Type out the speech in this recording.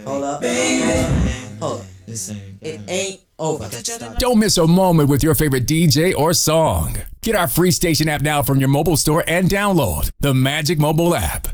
Hold up. Hold up. It ain't over. Don't miss a moment with your favorite DJ or song. Get our free station app now from your mobile store and download the Magic Mobile app.